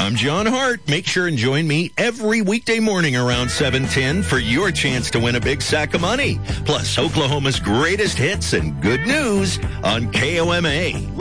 I'm John Hart. Make sure and join me every weekday morning around 7:10 for your chance to win a big sack of money. Plus, Oklahoma's greatest hits and good news on KOMA.